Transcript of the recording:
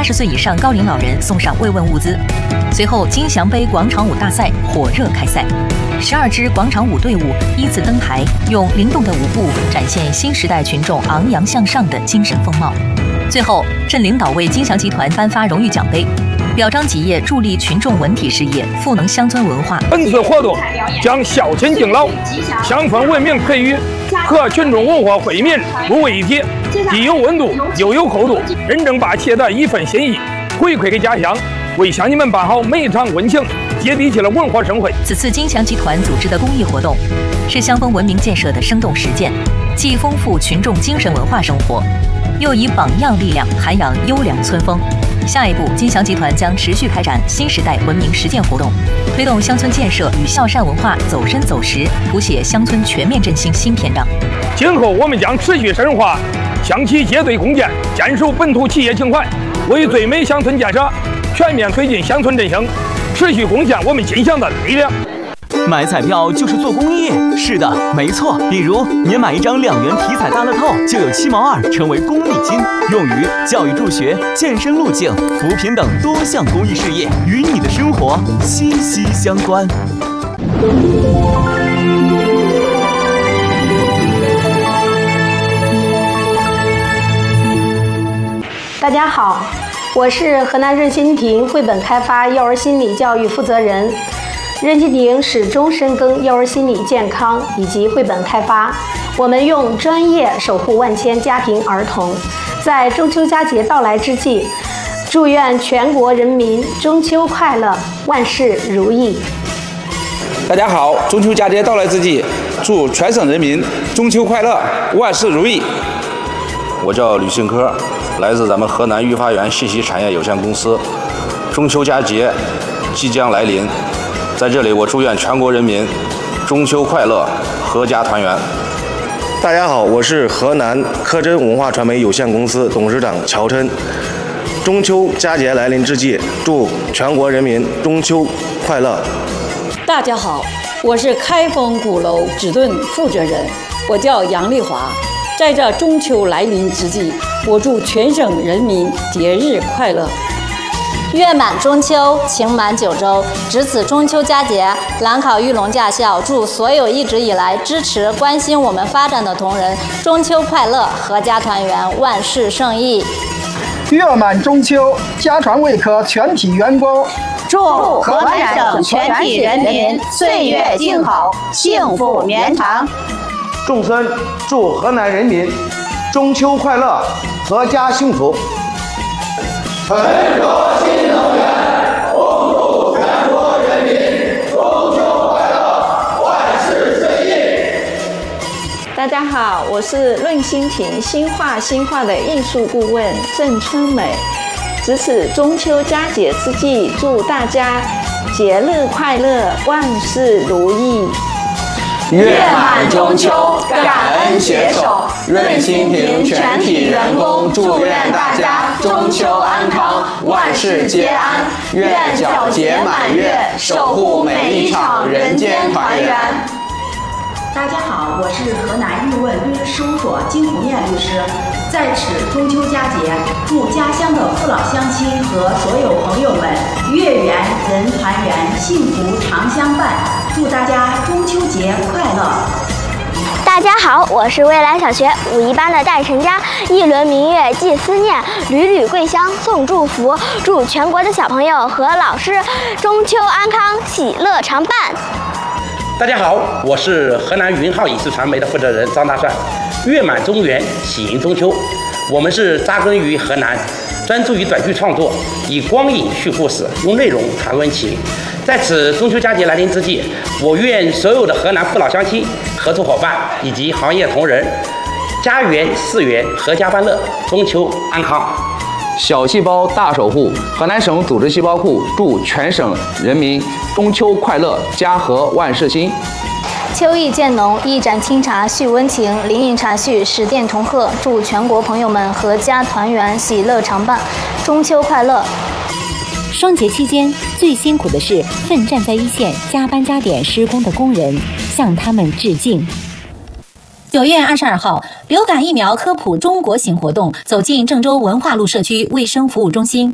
80岁以上高龄老人送上慰问物资。随后，金祥杯广场舞大赛火热开赛，12支广场舞队伍依次登台，用灵动的舞步展现新时代群众昂扬向上的精神风貌。最后，镇领导为金祥集团颁发荣誉奖杯，表彰企业助力群众文体事业，赋能乡村文化。 本次活动将孝亲敬老、乡村文明培育和群众文化惠民融为一体，既有温度又有厚度，真正把企业的一份心意回馈给家乡，为乡亲们办好每一场温情接地气的文化盛会。 此次金祥集团组织的公益活动，是乡风文明建设的生动实践，既丰富群众精神文化生活，又以榜样力量涵养优良村风。下一步，金祥集团将持续开展新时代文明实践活动，推动乡村建设与孝善文化走深走实，谱写乡村全面振兴新篇章。 今后我们将持续深化乡企结对共建，坚守本土企业情怀，为最美乡村建设全面推进乡村振兴，持续贡献我们金祥的力量。 买彩票就是做公益，是的，没错。比如您买一张2元体彩大乐透，就有7毛2成为公益金，用于教育助学、健身路径、扶贫等多项公益事业，与你的生活息息相关。 大家好，我是河南任心亭绘本开发幼儿心理教育负责人。任心亭始终深耕幼儿心理健康以及绘本开发，我们用专业守护万千家庭儿童。在中秋佳节到来之际，祝愿全国人民中秋快乐，万事如意。 大家好，中秋佳节到来之际，祝全省人民中秋快乐，万事如意。 我叫吕信科，来自咱们河南御发园信息产业有限公司。中秋佳节即将来临，在这里我祝愿全国人民中秋快乐，阖家团圆。 大家好，我是河南科真文化传媒有限公司董事长乔琛。中秋佳节来临之际，祝全国人民中秋快乐。 大家好，我是开封鼓楼纸盾负责人，我叫杨丽华。在这中秋来临之际，我祝全省人民节日快乐。 月满中秋，情满九州。值此中秋佳节，兰考玉龙驾校祝所有一直以来支持、关心我们发展的同仁中秋快乐，阖家团圆，万事胜意。 月满中秋，家传胃科全体员工祝河南省全体人民岁月静好，幸福绵长。 众生祝河南人民中秋快乐，阖家幸福。 沉着新能源，共祝全国人民中秋快乐，万事顺意。 大家好，我是论心亭新画的艺术顾问郑春美。值此中秋佳节之际，祝大家节日快乐，万事如意。 月满中秋，感恩携手，润心亭全体员工祝愿大家中秋安康，万事皆安，愿皎洁满月，守护每一场人间团圆。 大家好，我是河南玉问律师事务所金红艳律师。在此中秋佳节，祝家乡的父老乡亲和所有朋友们月圆人团圆，幸福常相伴。祝大家中秋节快乐！ 大家好，我是未来小学5一班的戴晨佳。一轮明月寄思念，缕缕桂香送祝福。祝全国的小朋友和老师中秋安康，喜乐常伴。 大家好，我是河南云浩影视传媒的负责人张大帅。月满中元，喜迎中秋。我们是扎根于河南，专注于短剧创作，以光影叙故事，用内容传温情。在此中秋佳节来临之际，我愿所有的河南父老乡亲、合作伙伴以及行业同仁，家园事园，阖家欢乐，中秋安康。 小细胞大守护，河南省组织细胞库祝全省人民中秋快乐，家和万事兴。 秋意渐浓，一盏清茶续温情，临饮茶叙十殿同贺，祝全国朋友们阖家团圆，喜乐常伴，中秋快乐。 双节期间，最辛苦的是奋战在一线、加班加点施工的工人，向他们致敬。9月22号，流感疫苗科普中国行活动走进郑州文化路社区卫生服务中心。